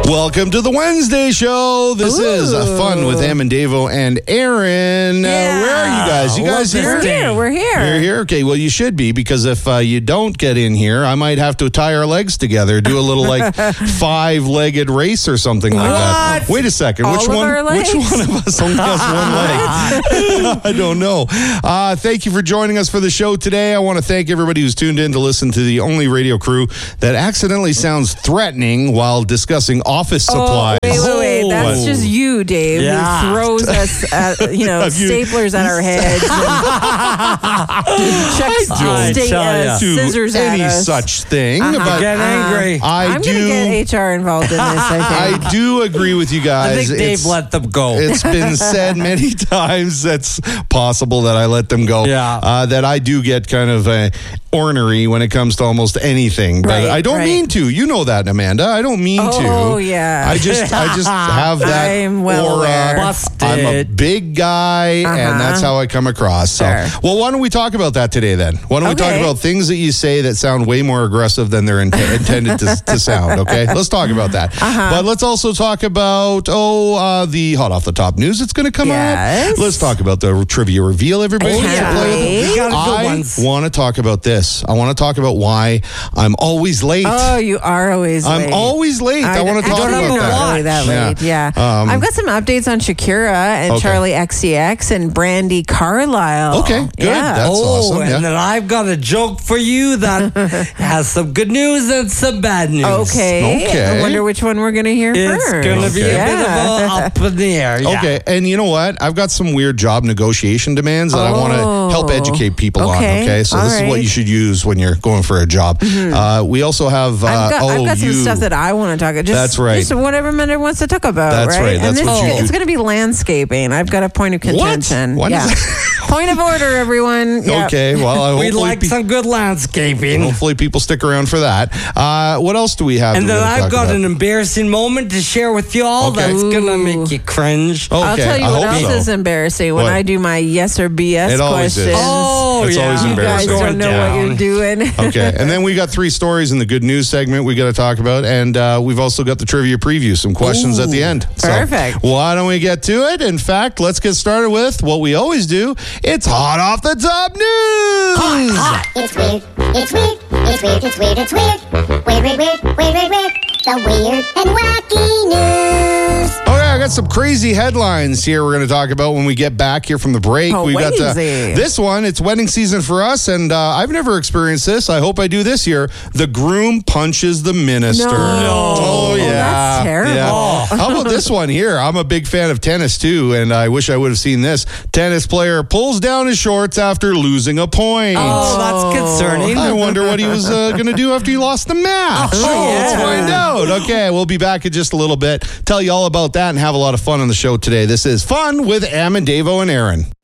Welcome to the Wednesday show. This is Fun with Em and Davo and Aaron. Yeah. Where are you guys? You guys here? We're here. You're here? Okay, well, you should be, because if you don't get in here, I might have to tie our legs together, do a little like five-legged race or something like that. Wait a second. All Which of one our legs? of us only has one leg? I don't know. Thank you for joining us for the show today. I want to thank everybody who's tuned in to listen to the only radio crew that accidentally sounds threatening while discussing office supplies. Wait. That's just you, Dave, Yeah. who throws us, staplers at our heads. Chucks scissors at any us. such thing. But Get angry. I'm going to get HR involved in this, I think. I do agree with you I guys. think Dave let them go. It's been said many times that's possible that I let them go. Yeah. That I do get kind of ornery when it comes to almost anything. But Right, I don't mean to. You know that, Amanda. I don't mean to. Oh, yeah. I just have that I'm well aura. aware. Busted. I'm a big guy, and that's how I come across. So, Sure. well, why don't we talk about that today then? Why don't we talk Okay. about things that you say that sound way more aggressive than they're intended to sound, okay? Let's talk about that. But let's also talk about, the hot off the top news that's going to come Yes. out. Let's talk about the trivia reveal everybody Oh, needs to yeah. play with. We got a good I ones. want to talk about this. I want to talk about why I'm always late. Oh, you are always late. I'm always late. I want to talk don't about have a that. watch. Really that Yeah. late. Yeah. Um, I've got some updates on Shakira and Okay. Charlie XCX and Brandy Carlisle. Okay, good. Yeah. That's awesome. And Yeah. then I've got a joke for you that has some good news and some bad news. Okay. Okay. I wonder which one we're going to hear It's first. going to be a bit of a up in the air. Yeah. Okay, and you know what? I've got some weird job negotiation demands that I want to help educate people on. Okay, Okay, so all this is what right. you should use when you're going for a job. We also have. I've got some stuff that I want to talk about. That's right. Just whatever Mender wants to talk about. That's right. That's and what you do. it's going to be landscaping. I've got a point of contention. What Yeah. is Point of order, everyone. Yeah. Okay, well, We'd like some good landscaping. hopefully people stick around for that. What else do we have? And that then we're gonna I've talk got about? an embarrassing moment to share with you all Okay. that's going to Ooh. make you cringe. Okay, I'll tell you I what hope else so. is embarrassing when What? I do my yes or BS It always is. questions. Oh, It's yeah. always You guys embarrassing. don't know what you're doing. Okay, and then we got 3 stories in the good news segment we got to talk about, and we've also got the trivia preview, some questions at the end. So, Perfect. why don't we get to it? In fact, let's get started with what we always do. It's hot off the top news. It's weird. It's weird. It's weird. It's weird. It's weird. Weird, weird, weird, weird, weird, weird. The weird and wacky news. Okay, I got some crazy headlines here we're going to talk about when we get back here from the break. Oh, We got crazy. this one. It's wedding season for us, and I've never experienced this. I hope I do this year. The groom punches the minister. No. Oh, yeah. That's terrible. Yeah. How about this one here? I'm a big fan of tennis, too, and I wish I would have seen this. Tennis player pulls down his shorts after losing a point. Oh, that's concerning. I wonder what he was going to do after he lost the match. Let's find out. Okay, we'll be back in just a little bit. Tell you all about that and have a lot of fun on the show today. This is Fun with Em and Davo and Aaron.